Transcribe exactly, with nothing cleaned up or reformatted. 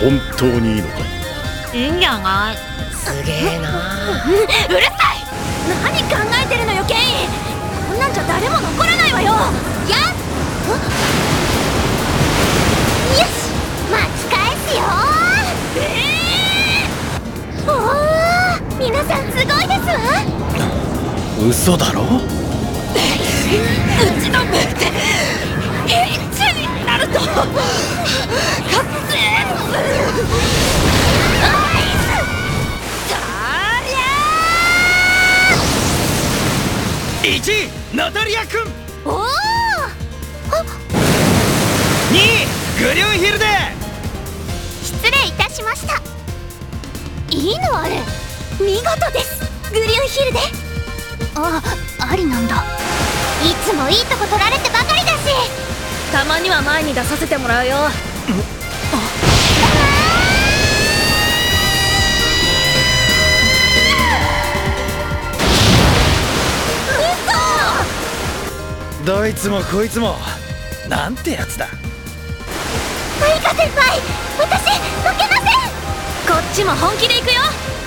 本当にいいのか？ いいんじゃない？ すげえな。 うるさい！何考えてるのよケイン。こんなんじゃ誰も残らないわよ。やっよし、巻き返すよ。えー、おー、皆さんすごいですわ。 嘘だろ？ うちの部って平地になると覚醒する。アイスそりゃー。 いちいナタリア君、 おお、 にいグリュンヒルデ。 失礼いたしました。いいのあれ、見事です。グリュンヒルデ。あ、ありなんだ。いつもいいとこ取られてばかりだし。たまには前に出させてもらうよ。 どいつもこいつもなんてやつだ。 マイカ先輩、私負けません。こっちも本気で行くよ。